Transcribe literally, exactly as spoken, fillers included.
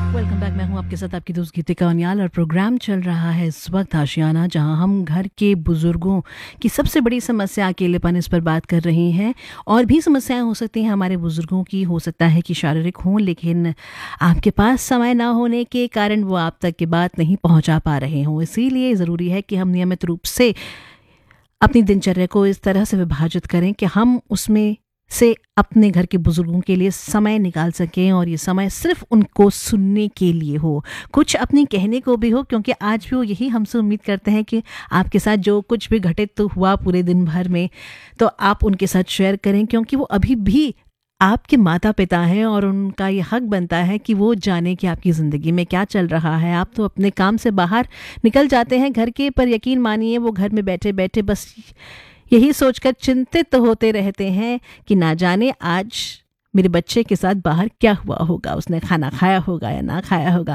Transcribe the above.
Welcome back. मैं हूं आपके साथ आपकी दोस्त गीतिका उनियाल और प्रोग्राम चल रहा है इस वक्त आशियाना, जहां हम घर के बुजुर्गों की सबसे बड़ी समस्या अकेलेपन, इस पर बात कर रहे हैं। और भी समस्याएं हो सकती हैं हमारे बुजुर्गों की, हो सकता है कि शारीरिक हों, लेकिन आपके पास समय ना होने के कारण वो आप तक की बात नहीं पहुंचा पा रहे हों। इसीलिए ज़रूरी है कि हम नियमित रूप से अपनी दिनचर्या को इस तरह से विभाजित करें कि हम उसमें से अपने घर के बुजुर्गों के लिए समय निकाल सकें, और ये समय सिर्फ उनको सुनने के लिए हो, कुछ अपनी कहने को भी हो, क्योंकि आज भी वो यही हमसे उम्मीद करते हैं कि आपके साथ जो कुछ भी घटित तो हुआ पूरे दिन भर में, तो आप उनके साथ शेयर करें, क्योंकि वो अभी भी आपके माता पिता हैं और उनका ये हक बनता है कि वो जाने कि आपकी ज़िंदगी में क्या चल रहा है। आप तो अपने काम से बाहर निकल जाते हैं घर के, पर यकीन मानिए वो घर में बैठे बैठे बस यही सोचकर चिंतित होते रहते हैं कि ना जाने आज मेरे बच्चे के साथ बाहर क्या हुआ होगा, उसने खाना खाया होगा या ना खाया होगा।